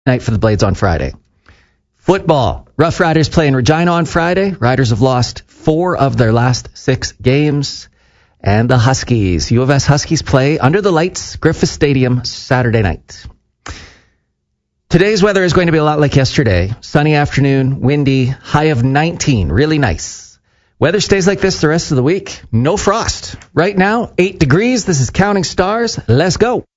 night for the Blades on Friday. Football. Rough Riders play in Regina on Friday. Riders have lost 4 of their last 6 games. And the Huskies. U of S Huskies play under the lights, Griffith Stadium, Saturday night. Today's weather is going to be a lot like yesterday. Sunny afternoon, windy, high of 19. Really nice. Weather stays like this the rest of the week. No frost. Right now, 8 degrees. This is Counting Stars. Let's go.